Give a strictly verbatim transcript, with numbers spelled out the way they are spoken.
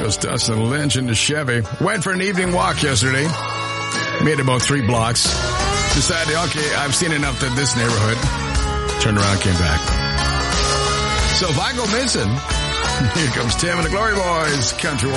goes Dustin Lynch into Chevy. Went for an evening walk yesterday. Made about three blocks. Decided, okay, I've seen enough of this neighborhood. Turned around, came back. So if I go missing, here comes Tim and the Glory Boys. Country